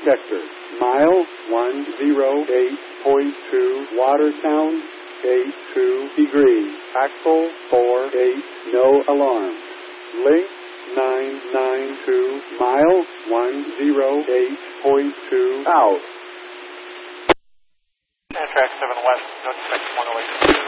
detector. Mile 108.2, water sound 82 degrees. Axle 48, no alarm. Link 992, mile 108.2, out. Track 7 west, note 108.